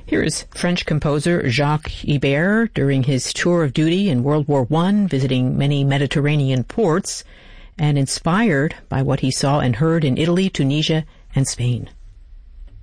Here is French composer Jacques Ibert during his tour of duty in World War I, visiting many Mediterranean ports, and inspired by what he saw and heard in Italy, Tunisia, and Spain.